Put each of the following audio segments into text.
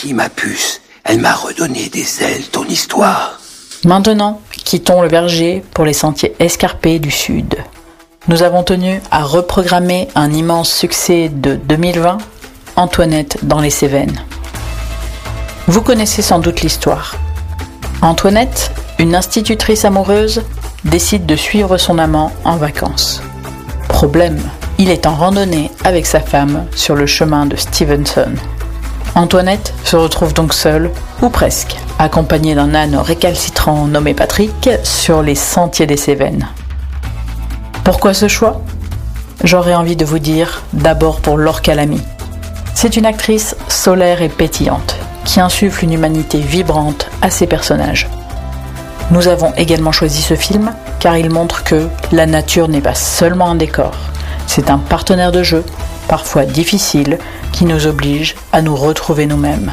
Merci ma puce, elle m'a redonné des ailes ton histoire. Maintenant, quittons le verger pour les sentiers escarpés du Sud. Nous avons tenu à reprogrammer un immense succès de 2020, Antoinette dans les Cévennes. Vous connaissez sans doute l'histoire. Antoinette, une institutrice amoureuse, décide de suivre son amant en vacances. Problème, il est en randonnée avec sa femme sur le chemin de Stevenson. Antoinette se retrouve donc seule, ou presque, accompagnée d'un âne récalcitrant nommé Patrick sur les sentiers des Cévennes. Pourquoi ce choix ? J'aurais envie de vous dire d'abord pour Laure Calamy. C'est une actrice solaire et pétillante, qui insuffle une humanité vibrante à ses personnages. Nous avons également choisi ce film car il montre que la nature n'est pas seulement un décor, c'est un partenaire de jeu, parfois difficile, qui nous oblige à nous retrouver nous-mêmes.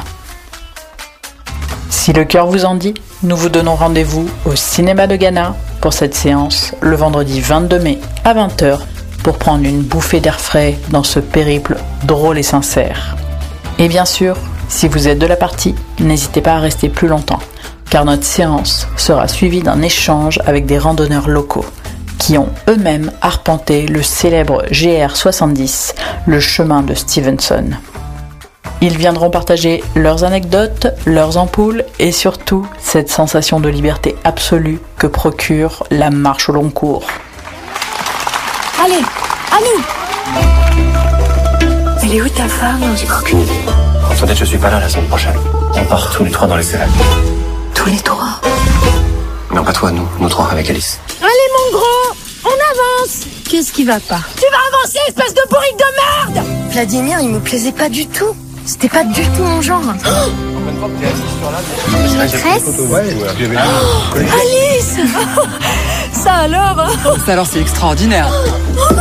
Si le cœur vous en dit, nous vous donnons rendez-vous au cinéma de Ghana pour cette séance le vendredi 22 mai à 20h pour prendre une bouffée d'air frais dans ce périple drôle et sincère. Et bien sûr, si vous êtes de la partie, n'hésitez pas à rester plus longtemps, car notre séance sera suivie d'un échange avec des randonneurs locaux qui ont eux-mêmes arpenté le célèbre GR70, le chemin de Stevenson. Ils viendront partager leurs anecdotes, leurs ampoules et surtout cette sensation de liberté absolue que procure la marche au long cours. Allez, à nous! Elle est où ta femme? J'ai aucune idée. Antoinette, je suis pas là la semaine prochaine. On part tous les trois dans les Cévennes. Tous les trois? Non, pas toi, nous trois avec Alice. Allez mon gros, on avance! Qu'est-ce qui va pas? Tu vas avancer, espèce de bourrique de merde! Vladimir, il me plaisait pas du tout. C'était pas du tout mon genre. Maîtresse? Alice! Ça alors? Ça alors c'est extraordinaire.